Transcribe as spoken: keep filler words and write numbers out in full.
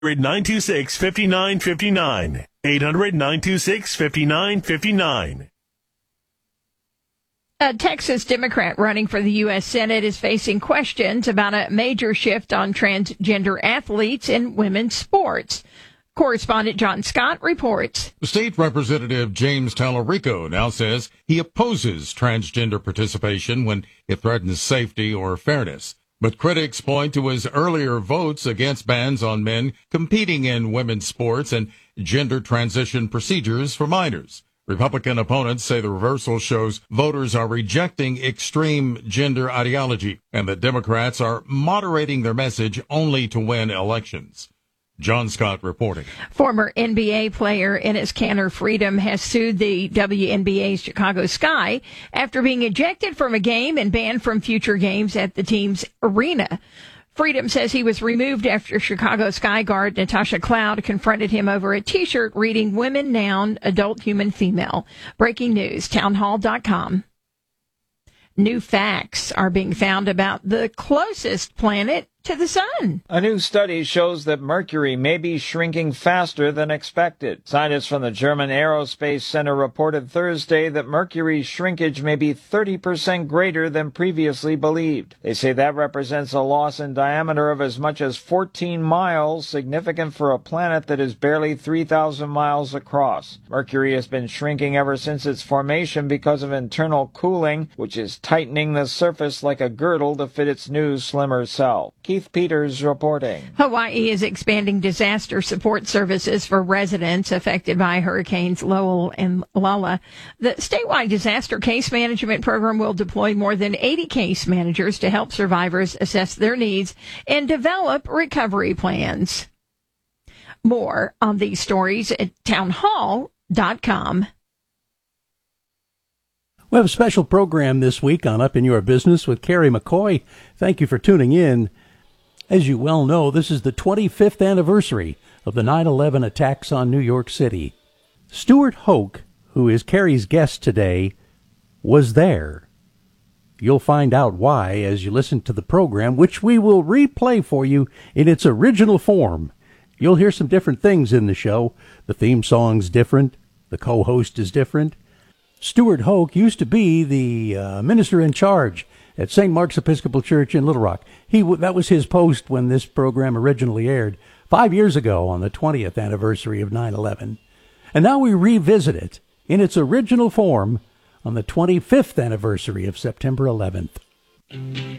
nine two six, five nine five nine. eight hundred, nine two six, five nine five nine. A Texas Democrat running for the U S Senate is facing questions about a major shift on transgender athletes in women's sports. Correspondent John Scott reports. State Representative James Tallarico now says he opposes transgender participation when it threatens safety or fairness. But critics point to his earlier votes against bans on men competing in women's sports and gender transition procedures for minors. Republican opponents say the reversal shows voters are rejecting extreme gender ideology and that Democrats are moderating their message only to win elections. John Scott reporting. Former N B A player Enes Kanter Freedom has sued the W N B A's Chicago Sky after being ejected from a game and banned from future games at the team's arena. Freedom says he was removed after Chicago Sky guard Natasha Cloud confronted him over a T-shirt reading "Women Noun, Adult Human Female." Breaking news, townhall dot com. New facts are being found about the closest planet to the sun. A new study shows that Mercury may be shrinking faster than expected. Scientists from the German Aerospace Center reported Thursday that Mercury's shrinkage may be thirty percent greater than previously believed. They say that represents a loss in diameter of as much as fourteen miles, significant for a planet that is barely three thousand miles across. Mercury has been shrinking ever since its formation because of internal cooling, which is tightening the surface like a girdle to fit its new, slimmer cell. Keith Peters reporting. Hawaii is expanding disaster support services for residents affected by Hurricanes Lowell and Lala. The statewide disaster case management program will deploy more than eighty case managers to help survivors assess their needs and develop recovery plans. More on these stories at townhall dot com. We have a special program this week on Up in Your Business with Carrie McCoy. Thank you for tuning in. As you well know, this is the twenty-fifth anniversary of the nine eleven attacks on New York City. Stuart Hoke, who is Carrie's guest today, was there. You'll find out why as you listen to the program, which we will replay for you in its original form. You'll hear some different things in the show. The theme song's different. The co-host is different. Stuart Hoke used to be the uh, minister in charge at Saint Mark's Episcopal Church in Little Rock. He That was his post when this program originally aired five years ago on the twentieth anniversary of nine eleven. And now we revisit it in its original form on the twenty-fifth anniversary of September eleventh.